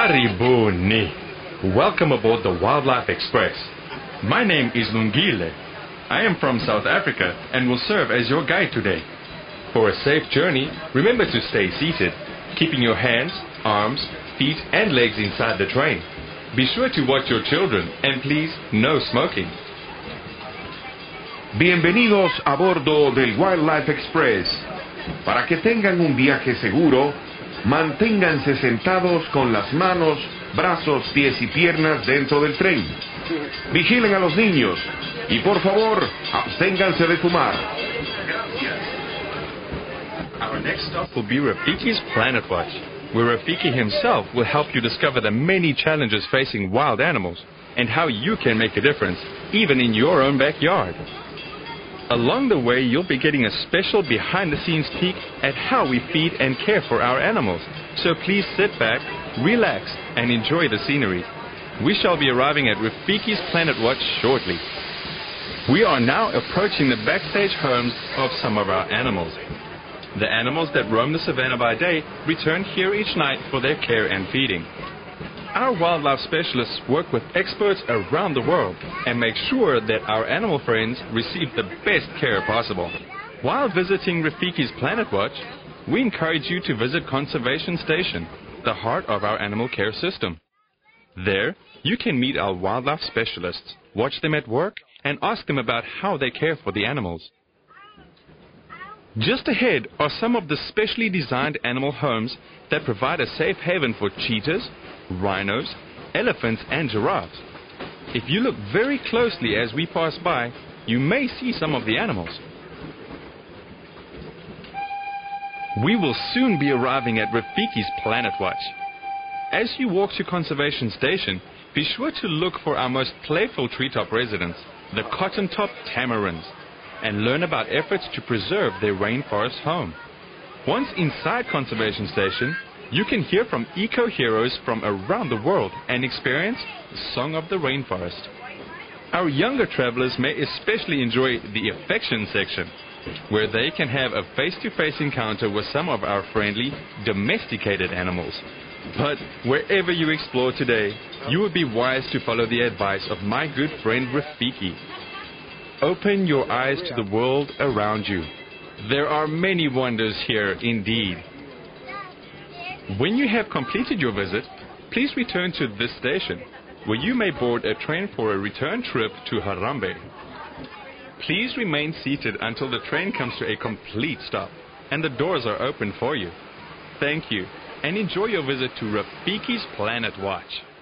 Karibuni. Welcome aboard the Wildlife Express. My name is Lungile. I am from South Africa and will serve as your guide today. For a safe journey, remember to stay seated, keeping your hands, arms, feet and legs inside the train. Be sure to watch your children and please, no smoking. Bienvenidos a bordo del Wildlife Express. Para que tengan un viaje seguro, manténganse sentados con las manos, brazos, pies y piernas dentro del tren. Vigilen a los niños y por favor, absténganse de fumar. Our next stop will be Rafiki's Planet Watch, where Rafiki himself will help you discover the many challenges facing wild animals and how you can make a difference, even in your own backyard. Along the way, you'll be getting a special behind-the-scenes peek at how we feed and care for our animals. So please sit back, relax, and enjoy the scenery. We shall be arriving at Rafiki's Planet Watch shortly. We are now approaching the backstage homes of some of our animals. The animals that roam the savannah by day return here each night for their care and feeding. Our wildlife specialists work with experts around the world and make sure that our animal friends receive the best care possible. While visiting Rafiki's Planet Watch, we encourage you to visit Conservation Station, the heart of our animal care system. There, you can meet our wildlife specialists, watch them at work, and ask them about how they care for the animals. Just ahead are some of the specially designed animal homes that provide a safe haven for cheetahs, rhinos, elephants and giraffes. If you look very closely as we pass by, you may see some of the animals. We will soon be arriving at Rafiki's Planet Watch. As you walk to Conservation Station, be sure to look for our most playful treetop residents, the cotton-top tamarins, and learn about efforts to preserve their rainforest home. Once inside Conservation Station, you can hear from eco-heroes from around the world and experience the Song of the Rainforest. Our younger travelers may especially enjoy the affection section, where they can have a face-to-face encounter with some of our friendly, domesticated animals. But wherever you explore today, you would be wise to follow the advice of my good friend Rafiki. Open your eyes to the world around you. There are many wonders here indeed. When you have completed your visit, please return to this station, where you may board a train for a return trip to Harambee. Please remain seated until the train comes to a complete stop and the doors are open for you. Thank you, and enjoy your visit to Rafiki's Planet Watch.